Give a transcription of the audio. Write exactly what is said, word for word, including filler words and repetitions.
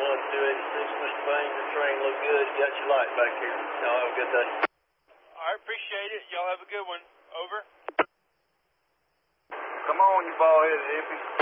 one two eighty-six, Mister Bain. Your train look good. You got your light back here. Y'all have a good day. All right, appreciate it. Y'all have a good one. Over. Come on, you bald-headed hippie.